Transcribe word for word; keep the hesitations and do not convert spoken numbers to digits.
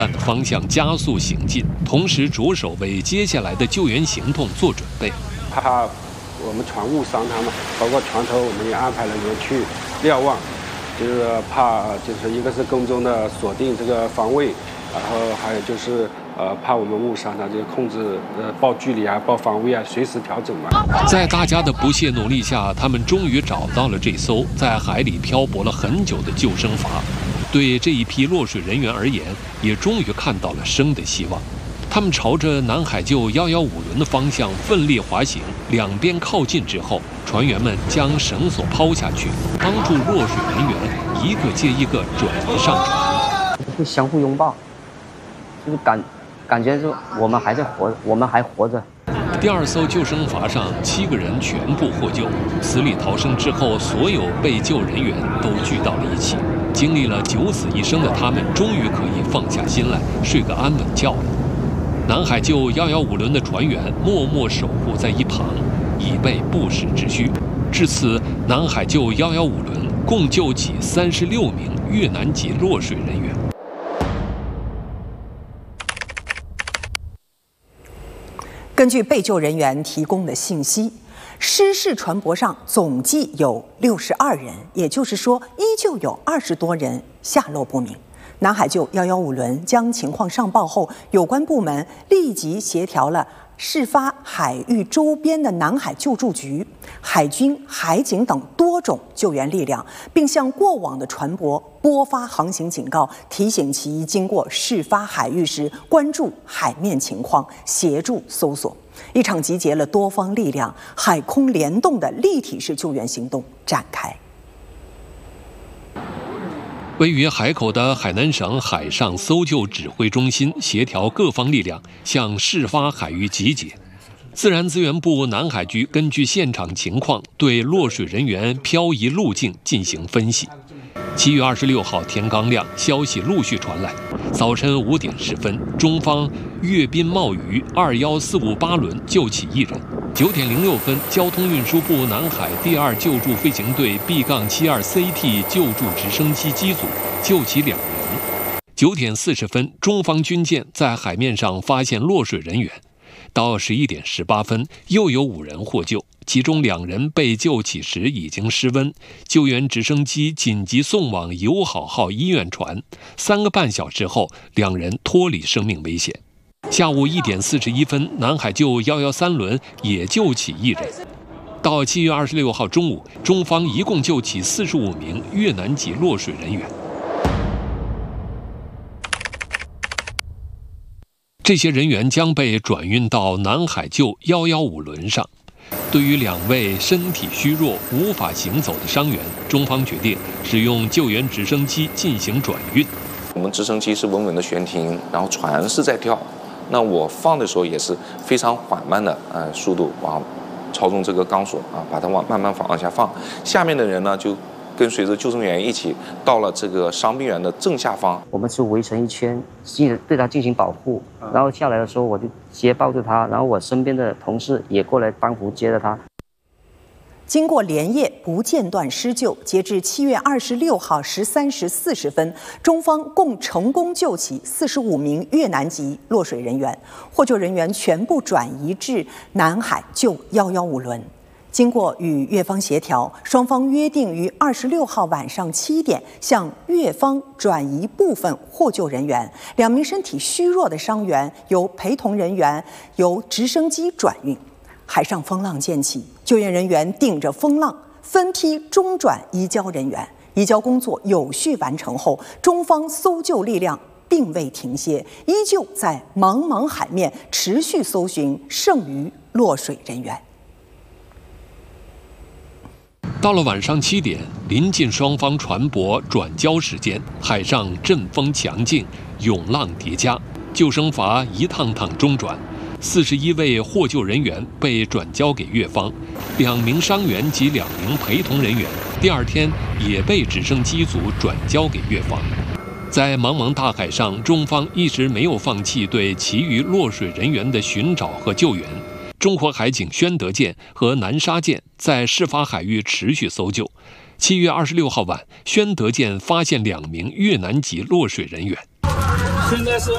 的方向加速行进，同时着手为接下来的救援行动做准备。 怕我们船误伤他们，包括船头我们也安排了人去瞭望，就是怕就是一个是跟踪的锁定这个方位，然后还有就是呃怕我们误伤他，就控制呃报距离啊、报方位啊，随时调整嘛。 在大家的不懈努力下，他们终于找到了这艘在海里漂泊了很久的救生筏。对这一批落水人员而言，也终于看到了生的希望。他们朝着南海救一一五轮的方向奋力滑行，两边靠近之后，船员们将绳索抛下去，帮助落水人员一个接一个转移上船。 会相互拥抱，就是感感觉就我们还在活，我们还活着。 第二艘救生筏上七个人全部获救，死里逃生之后，所有被救人员都聚到了一起。经历了九死一生的他们，终于可以放下心来，睡个安稳觉了。南海救一一五轮的船员默默守护在一旁，以备不时之需。至此，南海救一一五轮共救起三十六名越南籍落水人员。 根据被救人员提供的信息，失事船舶上总计有六十二人，也就是说，依旧有二十多人下落不明。南海救一一五轮将情况上报后，有关部门立即协调了事发海域周边的南海救助局、海军、海警等多种救援力量，并向过往的船舶拨发航行警告，提醒其经过事发海域时关注海面情况，协助搜索。一场集结了多方力量、海空联动的立体式救援行动展开。 位于海口的海南省海上搜救指挥中心协调各方力量向事发海域集结。自然资源部南海局根据现场情况对落水人员漂移路径进行分析。七月二十六号天刚亮，消息陆续传来。早晨五点十分，中方阅兵冒雨二幺四五八轮救起一人。九点零六分，交通运输部南海第二救助飞行队 B 七二 C T 救助直升机机组救起两人。九点四十分，中方军舰在海面上发现落水人员。到十一点十八分，又有五人获救，其中两人被救起时已经失温，救援直升机紧急送往友好号医院船。三个半小时后，两人脱离生命危险。下午一点四十一分，南海救一一三轮也救起一人。到七月二十六号中午，中方一共救起四十五名越南籍落水人员。这些人员将被转运到南海救一一五轮上。对于两位身体虚弱、无法行走的伤员，中方决定使用救援直升机进行转运。 我们直升机是稳稳的悬停，然后船是在跳。那我放的时候也是非常缓慢的，呃，速度往操纵这个钢索啊，把它往慢慢往下放。下面的人呢，就跟随着救生员一起到了这个伤病员的正下方。我们是围成一圈，进对他进行保护。然后下来的时候，我就接抱着他，然后我身边的同事也过来帮扶接着他。 经过连夜不间断施救，截至七月二十六号十三时四十分，中方共成功救起四十五名越南籍落水人员，获救人员全部转移至南海救一一五轮。经过与越方协调，双方约定于二十六号晚上七点向越方转移部分获救人员，两名身体虚弱的伤员由陪同人员由直升机转运。海上风浪渐起，救援人员顶着风浪分批中转移交人员。移交工作有序完成后，中方搜救力量并未停歇，依旧在茫茫海面持续搜寻剩余落水人员。 到了晚上七点，临近双方船舶转交时间，海上阵风强劲，涌浪叠加，救生筏一趟趟中转。四十一位获救人员被转交给越方，两名伤员及两名陪同人员第二天也被直升机组转交给越方。在茫茫大海上，中方一直没有放弃对其余落水人员的寻找和救援。中国海警宣德舰和南沙舰在事发海域持续搜救。七月二十六号晚，宣德舰发现两名越南籍落水人员。 现在是